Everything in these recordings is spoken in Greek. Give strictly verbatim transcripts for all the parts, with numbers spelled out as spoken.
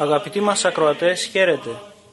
Αγαπητοί μας ακροατές, χαίρετε.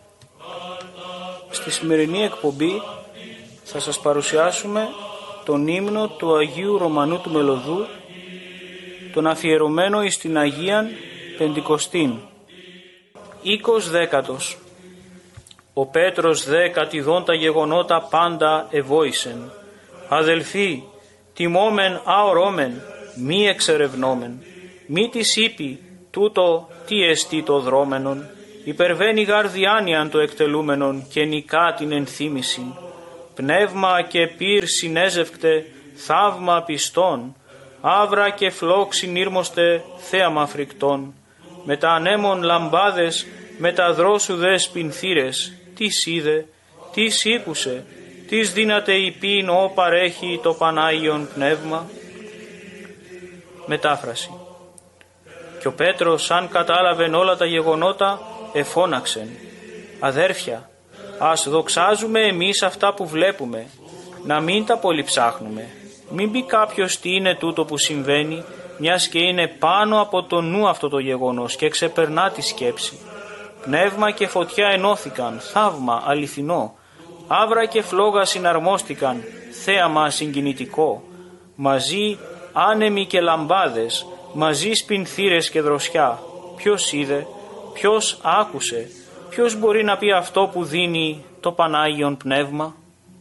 Στη σημερινή εκπομπή θα σας παρουσιάσουμε τον ύμνο του Αγίου Ρωμανού του Μελωδού, τον αφιερωμένο εις την Αγίαν Πεντηκοστήν. Οίκος δέκατος. Ο Πέτρος δε κατηδών τα γεγονότα πάντα εβόησεν. Αδελφοί, τιμόμεν αορώμεν, μη εξερευνόμεν. Μη της είπει τούτο τι εστί το δρόμενον. Υπερβαίνει γαρ διάνοιαν το εκτελούμενον και νικά την ενθύμησιν. Πνεύμα και πυρ συνέζευκτε, θαύμα πιστών. Άβρα και φλόξ συνήρμοστε, θέαμα φρικτών. Με τα ανέμων λαμπάδες, με τα δρόσου δε σπινθύρες. Τις είδε, τις ήκουσε, τις δύναται υπήν ο παρέχει το Πανάγιον Πνεύμα. Μετάφραση. Και ο Πέτρος, σαν κατάλαβεν όλα τα γεγονότα, εφώναξεν: αδέρφια, ας δοξάζουμε εμείς αυτά που βλέπουμε, να μην τα πολύ ψάχνουμε. Μην πει κάποιος τι είναι τούτο που συμβαίνει, μιας και είναι πάνω από το νου αυτό το γεγονός και ξεπερνά τη σκέψη. Πνεύμα και φωτιά ενώθηκαν, θαύμα αληθινό. Άβρα και φλόγα συναρμόστηκαν, θέαμα συγκινητικό. Μαζί άνεμοι και λαμπάδες, μαζί σπινθύρες και δροσιά. Ποιος είδε, ποιος άκουσε, ποιος μπορεί να πει αυτό που δίνει το Πανάγιον Πνεύμα.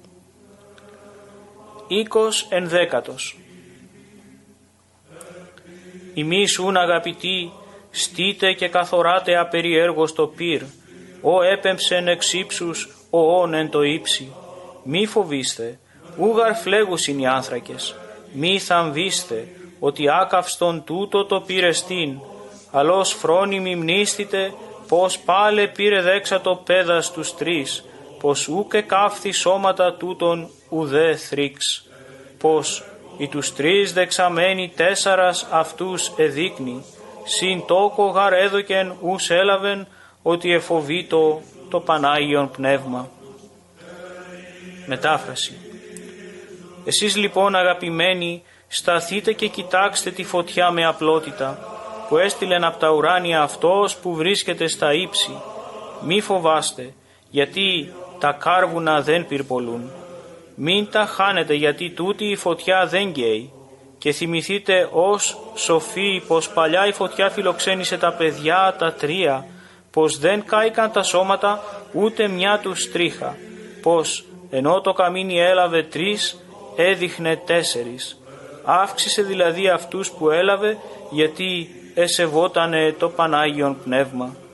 Οίκος ενδέκατος. Ημείς ούν αγαπητοί, στείτε και καθοράτε απεριέργως το πυρ, ο έπεμψεν εξ ύψους, ο όν εν το ύψη. Μη φοβήστε, ούγαρ φλέγουσιν οι άνθρακες. Μη θαμβήστε, ότι άκαυστον τούτο το πήρε στήν, αλλός φρόνιμοι μνήστητε, πως πάλε πήρε δέξατο πέδας τους τρεις, πως ούκε κάφθη σώματα τούτων ουδέ θρύξ, πως οι τους τρεις δεξαμένοι τέσσαρας αυτούς εδείκνει, συν τόκο γαρ έδωκεν ους έλαβεν, ότι εφοβήτω το Πανάγιον Πνεύμα. Μετάφραση. Εσείς λοιπόν αγαπημένοι, σταθείτε και κοιτάξτε τη φωτιά με απλότητα, που έστειλεν από τα ουράνια αυτός που βρίσκεται στα ύψη. Μη φοβάστε, γιατί τα κάρβουνα δεν πυρπολούν. Μην τα χάνετε, γιατί τούτη η φωτιά δεν καίει. Και θυμηθείτε ως σοφοί πως παλιά η φωτιά φιλοξένησε τα παιδιά τα τρία, πως δεν κάηκαν τα σώματα ούτε μια τους τρίχα, πως ενώ το καμίνι έλαβε τρεις έδειχνε τέσσερις. Αύξησε δηλαδή αυτούς που έλαβε, γιατί εσεβότανε το Πανάγιον Πνεύμα.